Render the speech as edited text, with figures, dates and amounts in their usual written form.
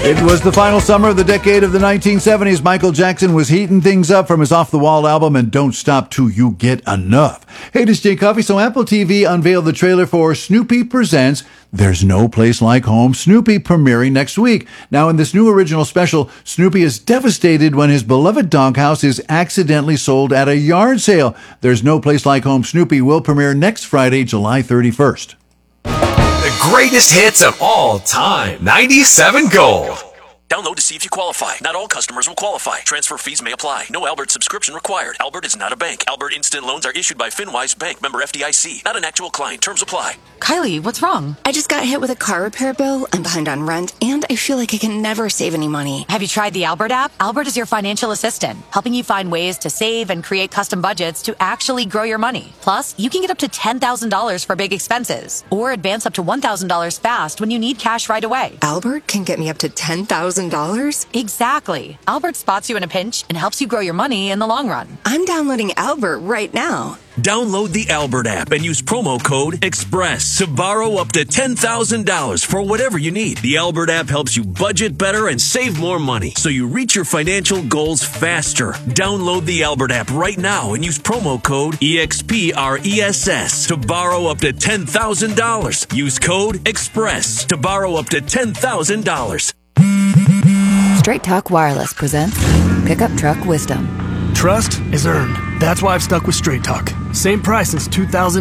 It was the final summer of the decade of the 1970s. Michael Jackson was heating things up from his Off the Wall album and Don't Stop Till You Get Enough. Hey, this is Jay Coffey. So Apple TV unveiled the trailer for Snoopy Presents There's No Place Like Home, Snoopy, premiering next week. Now, in this new original special, Snoopy is devastated when his beloved doghouse is accidentally sold at a yard sale. There's No Place Like Home, Snoopy will premiere next Friday, July 31st. The greatest hits of all time. 97 Gold. Download to see if you qualify. Not all customers will qualify. Transfer fees may apply. No Albert subscription required. Albert is not a bank. Albert Instant Loans are issued by FinWise Bank, member FDIC. Not an actual client. Terms apply. Kylie, what's wrong? I just got hit with a car repair bill. I'm behind on rent, and I feel like I can never save any money. Have you tried the Albert app? Albert is your financial assistant, helping you find ways to save and create custom budgets to actually grow your money. Plus, you can get up to $10,000 for big expenses, or advance up to $1,000 fast when you need cash right away. Albert can get me up to $10,000? Exactly. Albert spots you in a pinch and helps you grow your money in the long run. I'm downloading Albert right now. Download the Albert app and use promo code EXPRESS to borrow up to $10,000 for whatever you need. The Albert app helps you budget better and save more money so you reach your financial goals faster. Download the Albert app right now and use promo code EXPRESS to borrow up to $10,000. Use code EXPRESS to borrow up to $10,000. Straight Talk Wireless presents Pickup Truck Wisdom. Trust is earned. That's why I've stuck with Straight Talk. Same price since 2000.